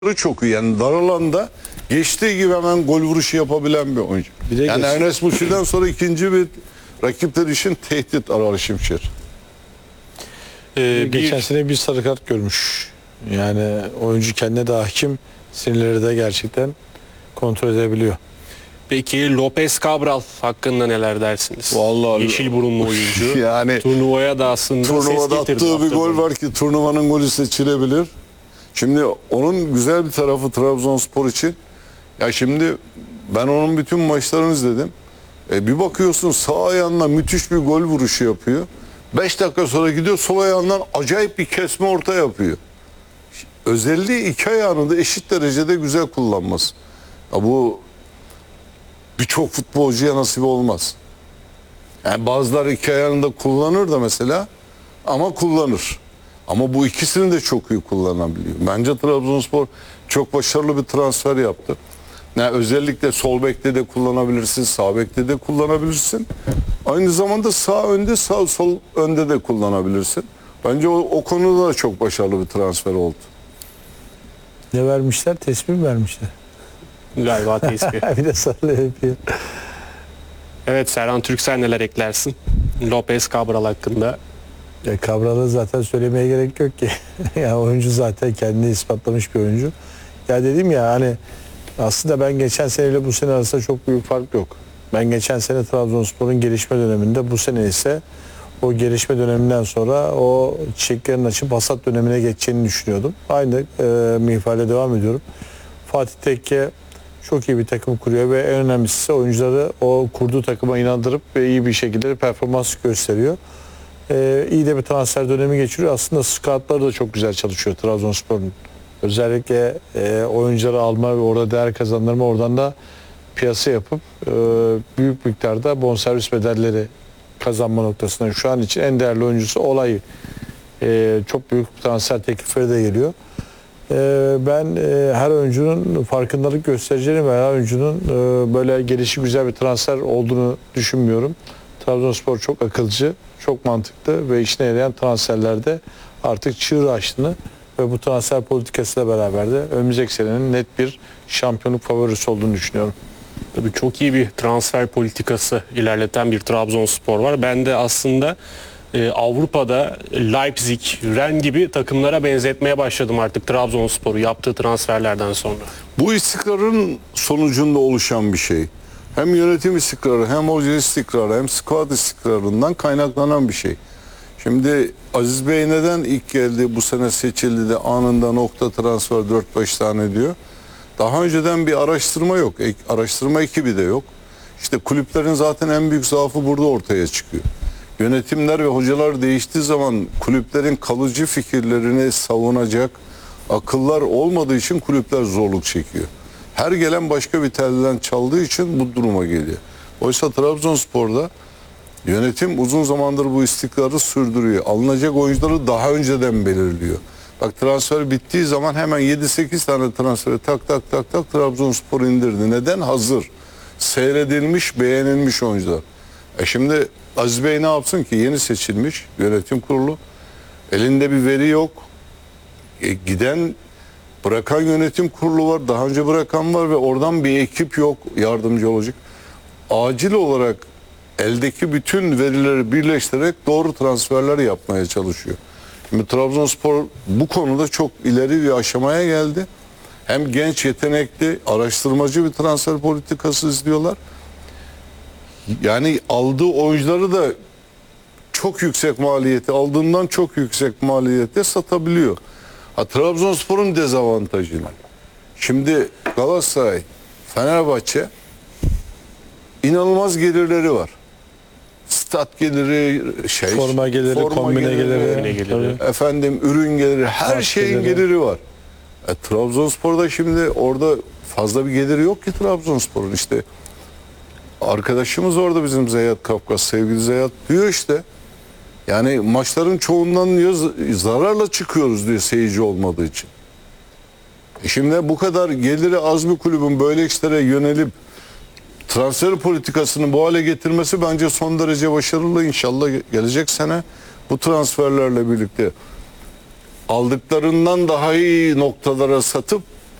çok iyi. Yani dar alanda geçtiği gibi hemen gol vuruşu yapabilen bir oyuncu. Yani Enes Muşi'den sonra ikinci bir rakipler için tehdit arar Şimşek. Geçen sene bir sarı kart görmüş. Yani oyuncu kendine de hakim, sinirleri de gerçekten kontrol edebiliyor. Peki Lopez Cabral hakkında neler dersiniz? Vallahi yeşil burunlu oyuncu. Yani turnuvaya da aslında turnuvada ses getirdi. attığı bir gol var ki turnuvanın golü seçilebilir. Şimdi onun güzel bir tarafı Trabzonspor için. Ya şimdi ben onun bütün maçlarını izledim. Bir bakıyorsun sağ ayağından müthiş bir gol vuruşu yapıyor. 5 dakika sonra gidiyor sol ayağından acayip bir kesme orta yapıyor. Özelliği iki ayağını da eşit derecede güzel kullanması. Ya bu birçok futbolcuya nasip olmaz. Yani bazıları iki ayağını da kullanır da mesela ama kullanır. Ama bu ikisini de çok iyi kullanabiliyor. Bence Trabzonspor çok başarılı bir transfer yaptı. Yani özellikle sol bekte de kullanabilirsin, sağ bekte de kullanabilirsin. Aynı zamanda sağ önde, sağ sol önde de kullanabilirsin. Bence o konuda da çok başarılı bir transfer oldu. Ne vermişler? Tesbih mi vermişler? Galiba tesbih. Bir de sarılı yapıyor. Evet, Serhan Türksel neler eklersin? Lopez Cabral hakkında. Ya Cabral'ı zaten söylemeye gerek yok ki. Ya oyuncu zaten kendini ispatlamış bir oyuncu. Ya dedim ya hani aslında ben geçen seneyle bu sene arasında çok büyük fark yok. Ben geçen sene Trabzonspor'un gelişme döneminde, bu sene ise o gelişme döneminden sonra o çiçeklerin açıp hasat dönemine geçeceğini düşünüyordum. Aynı minvalde devam ediyorum. Fatih Tekke çok iyi bir takım kuruyor ve en önemlisi ise oyuncuları o kurduğu takıma inandırıp ve iyi bir şekilde performans gösteriyor. İyi de bir transfer dönemi geçiriyor. Aslında scoutları da çok güzel çalışıyor Trabzonspor'un. Özellikle oyuncuları alma ve orada değer kazandırma, oradan da piyasa yapıp büyük miktarda bonservis bedelleri kazanma noktasında şu an için en değerli oyuncusu Olay. Çok büyük transfer teklifleri de geliyor. Ben her oyuncunun farkındalık göstereceğini ve her oyuncunun böyle gelişi güzel bir transfer olduğunu düşünmüyorum. Trabzonspor çok akılcı, çok mantıklı ve işine yarayan transferlerde artık çığır açtığını ve bu transfer politikasıyla beraber de önümüzdeki senenin net bir şampiyonluk favorisi olduğunu düşünüyorum. Tabii çok iyi bir transfer politikası ilerleten bir Trabzonspor var. Ben de aslında Avrupa'da Leipzig, Rennes gibi takımlara benzetmeye başladım artık Trabzonspor'u yaptığı transferlerden sonra. Bu istikrarın sonucunda oluşan bir şey. Hem yönetim istikrarı, hem hoca istikrarı, hem squad istikrarından kaynaklanan bir şey. Şimdi Aziz Bey neden ilk geldi, bu sene seçildi de anında nokta transfer 4-5 tane diyor. Daha önceden bir araştırma yok. Araştırma ekibi de yok. İşte kulüplerin zaten en büyük zaafı burada ortaya çıkıyor. Yönetimler ve hocalar değiştiği zaman kulüplerin kalıcı fikirlerini savunacak akıllar olmadığı için kulüpler zorluk çekiyor. Her gelen başka bir telden çaldığı için bu duruma geliyor. Oysa Trabzonspor'da yönetim uzun zamandır bu istikrarı sürdürüyor. Alınacak oyuncuları daha önceden belirliyor. Bak transfer bittiği zaman hemen 7-8 tane transferi tak Trabzonspor indirdi. Neden? Hazır. Seyredilmiş, beğenilmiş oyuncular. Şimdi Aziz Bey ne yapsın ki? Yeni seçilmiş yönetim kurulu. Elinde bir veri yok. Giden bırakan yönetim kurulu var. Daha önce bırakan var ve oradan bir ekip yok yardımcı olacak. Acil olarak eldeki bütün verileri birleştirerek doğru transferler yapmaya çalışıyor. Şimdi Trabzonspor bu konuda çok ileri bir aşamaya geldi. Hem genç, yetenekli, araştırmacı bir transfer politikası izliyorlar. Yani aldığı oyuncuları da çok yüksek maliyeti, aldığından çok yüksek maliyette satabiliyor. Trabzonspor'un dezavantajını. Şimdi Galatasaray, Fenerbahçe inanılmaz gelirleri var. Stat geliri, Forma geliri, kombine geliri. Efendim ürün geliri, her şeyin geliri var. Trabzonspor'da şimdi orada fazla bir geliri yok ki Trabzonspor'un. İşte arkadaşımız orada bizim Zeyat Kafkas, sevgili Zeyat diyor işte. Yani maçların çoğundan diyor zararla çıkıyoruz diyor seyirci olmadığı için. Şimdi bu kadar geliri az bir kulübün böyle işlere yönelip transfer politikasını bu hale getirmesi bence son derece başarılı. İnşallah gelecek sene bu transferlerle birlikte aldıklarından daha iyi noktalara satıp